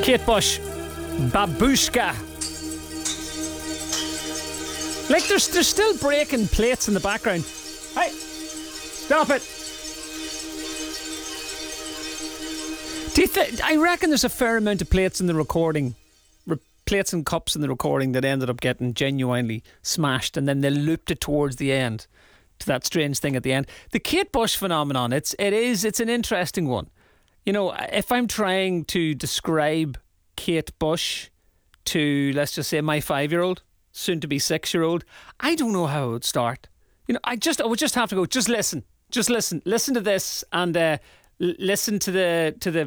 Kate Bush, Babushka. Like they're still breaking plates in the background. Hey, stop it. I reckon there's a fair amount of plates in the recording, plates and cups in the recording that ended up getting genuinely smashed, and then they looped it towards the end to that strange thing at the end. The Kate Bush phenomenon, it's an interesting one. You know, if I'm trying to describe Kate Bush to, let's just say, my 5-year-old, soon to be 6-year-old, I don't know how I would start. You know, I would just have to go, just listen to this, and listen to the